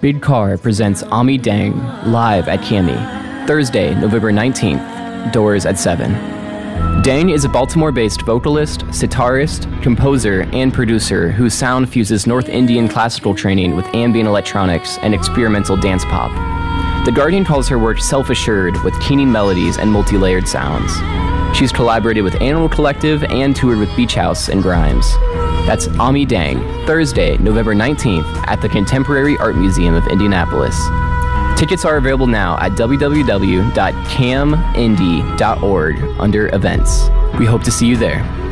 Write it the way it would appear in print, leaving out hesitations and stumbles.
Big Car presents Ami Dang live at Cami, Thursday, November 19th, doors at 7. Dang is a Baltimore-based vocalist, sitarist, composer, and producer whose sound fuses North Indian classical training with ambient electronics and experimental dance pop. The Guardian calls her work self-assured with keening melodies and multi-layered sounds. She's collaborated with Animal Collective and toured with Beach House and Grimes. That's Ami Dang, Thursday, November 19th at the Contemporary Art Museum of Indianapolis. Tickets are available now at www.camindy.org under events. We hope to see you there.